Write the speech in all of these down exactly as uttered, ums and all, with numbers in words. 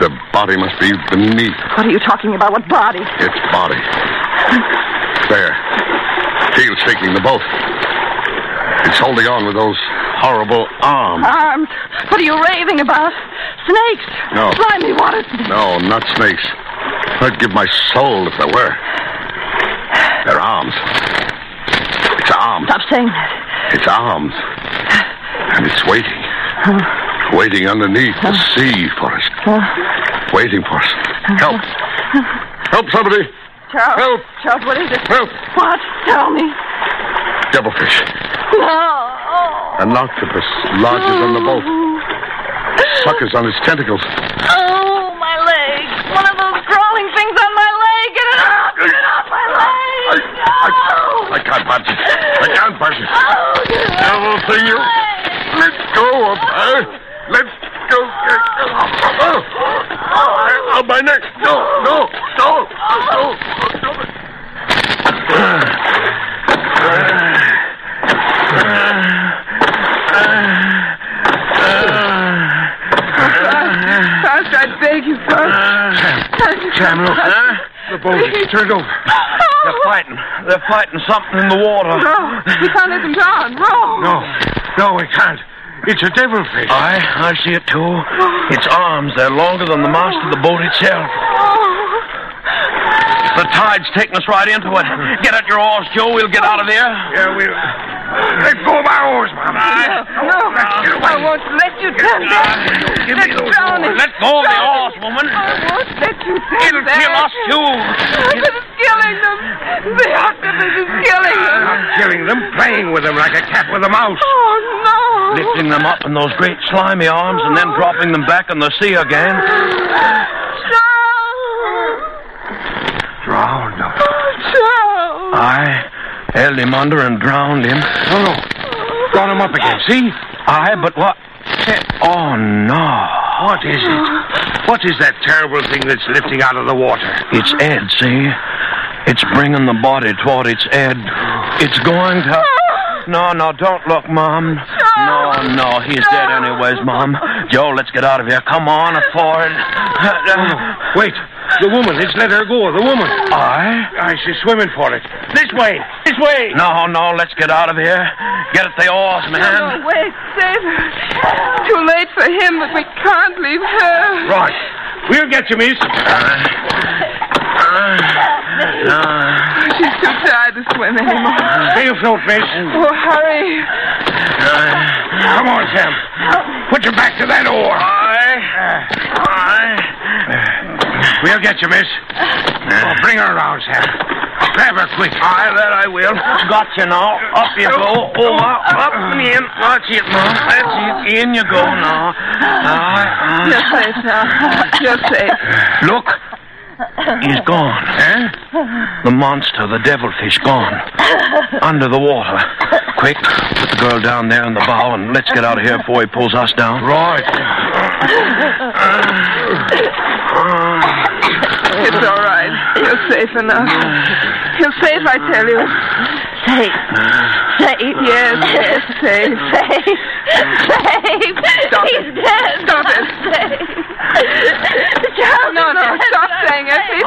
The body must be beneath. What are you talking about? What body? Its body. There. Tail shaking the boat. It's holding on with those horrible arms. Arms? What are you raving about? Snakes? No. Slimy water snakes. No, not snakes. I'd give my soul if there were. They're arms. It's arms. Stop saying that. It's arms. And it's waiting. Huh? Waiting underneath the huh? sea for us. Huh? Waiting for us. Help. Help somebody. Charles. Help. Charles, what is it? Help. What? Tell me. Devilfish. No. An octopus lodges on the boat. Suckers on his tentacles. Oh, my leg. One of those crawling things on my leg. Get it off. Get it off my leg. I, I, I can't punch it. I can't punch it. Oh, Devil thing, you. Let go of her. Let go. Oh, oh, oh, my neck. No, no, no, no, no. First, I beg you, first. Sam, look. Huh? The boat is turned over. They're fighting. They're fighting something in the water. No, we can't let them drown. No. No, no, we can't. It's a devilfish. I, I see it too. Its arms, they're longer than the mast of the boat itself. The tide's taking us right into it. Get at your oars, Joe. We'll get out of there. Yeah, we'll... Let go of my oars, Mama. No, no. I won't let you turn back. Give me those oars. Let go of the oars, woman. I won't let you turn It'll back. kill us, too. But it's killing them. The octopus is killing them. Not killing them, playing with them like a cat with a mouse. Oh, no. Lifting them up in those great slimy arms and then dropping them back in the sea again. Drowned him. Charles. I held him under and drowned him. No, no. Got him up again, see? I, but what? Oh, no. What is it? What is that terrible thing that's lifting out of the water? It's Ed, see? It's bringing the body toward its Ed. It's going to... No, no, don't look, Mom. No, no, he's dead anyways, Mom. Joe, let's get out of here. Come on, afford. Wait. The woman. It's let her go. The woman. I? Aye, she's swimming for it. This way. This way. No, no, let's get out of here. Get at the oars, man. No, no, wait. Save her. Too late for him, but we can't leave her. Right. We'll get you, miss. Uh, uh, uh, She's too tired to swim anymore. Stay afloat, miss. Oh, hurry. uh, Come on, Sam. Put your back to that oar. I... I... We'll get you, miss. Oh, bring her around, Sam. Grab her quick. Aye, that I will. Got you now. Up you go. Over, up and in. That's it, Mom. That's it. In you go now. Aye, You're safe now. You're safe. Look. He's gone. Eh? The monster, the devilfish, gone. Under the water. Quick, put the girl down there in the bow and let's get out of here before he pulls us down. Right. It's all right. You're safe enough. You're safe, I tell you. Safe. Safe. Yes, yes, safe. Safe. Safe. Stop He's it. dead. Stop it. Safe. Charles No, no, is dead. stop saying it. Please.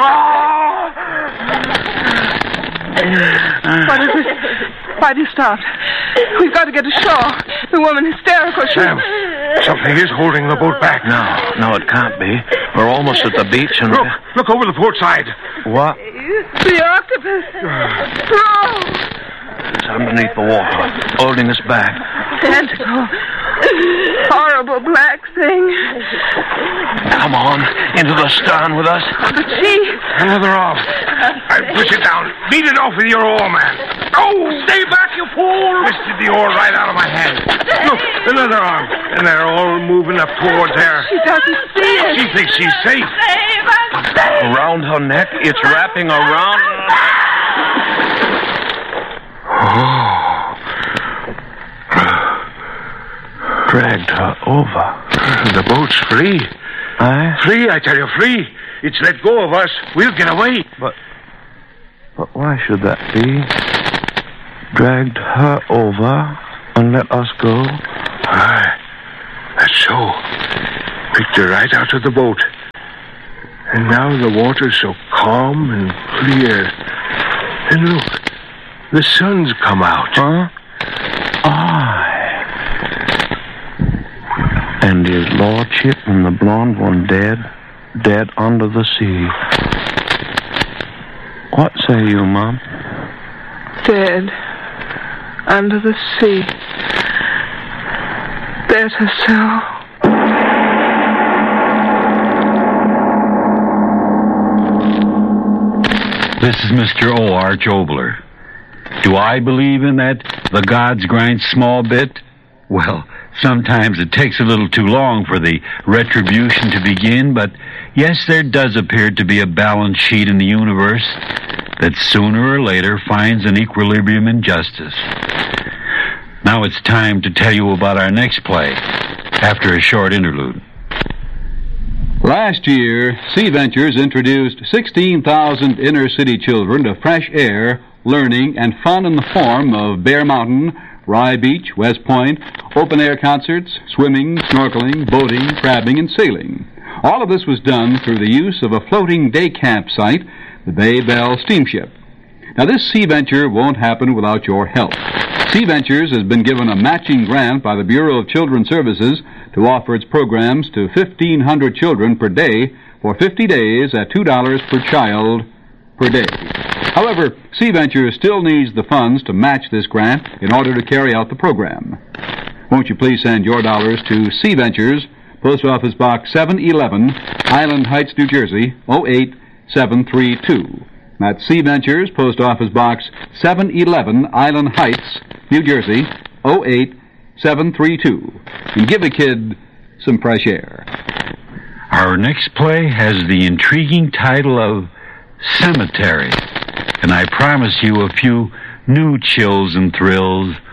What is it? Why do you stop? We've got to get ashore. The woman hysterical. She... Sam, something is holding the boat back. No, no, it can't be. We're almost at the beach and... Look, look over the port side. What? The octopus. No. It's underneath the water, holding us back. Tentacle. Horrible black thing. Come on, into the stern with us. But she... Another arm. I push it down. Beat it off with your oar, man. Oh, stay back, you fool! Twisted the oar right out of my hand. Look, another arm. And they're all moving up towards there. She doesn't see it. She thinks she's safe. Save us. Save. Around her neck, it's wrapping around... Oh. Dragged her over. The boat's free. Aye? Free, I tell you, free. It's let go of us. We'll get away. But... But why should that be? Dragged her over and let us go? Aye. That's so. Picked her right out of the boat. And now the water's so calm and clear. And look, the sun's come out. Huh? Aye. And his lordship and the blonde one dead, dead under the sea. What say you, Mom? Dead under the sea. Better so. This is Mister O. Arch Obler. Do I believe in that the gods grind small bit? Well, sometimes it takes a little too long for the retribution to begin, but yes, there does appear to be a balance sheet in the universe that sooner or later finds an equilibrium in justice. Now it's time to tell you about our next play, after a short interlude. Last year, Sea Ventures introduced sixteen thousand inner-city children to fresh air, learning, and fun in the form of Bear Mountain, Rye Beach, West Point, open-air concerts, swimming, snorkeling, boating, crabbing, and sailing. All of this was done through the use of a floating day camp site, the Bay Bell Steamship. Now, this Sea Venture won't happen without your help. Sea Ventures has been given a matching grant by the Bureau of Children's Services to offer its programs to fifteen hundred children per day for fifty days at two dollars per child per day. However, Sea Ventures still needs the funds to match this grant in order to carry out the program. Won't you please send your dollars to Sea Ventures, Post Office Box seven eleven, Island Heights, New Jersey, oh eight seven three two. That's Sea Ventures, Post Office Box seven eleven, Island Heights, New Jersey, oh eight seven three two. And give a kid some fresh air. Our next play has the intriguing title of Cemetery, and I promise you a few new chills and thrills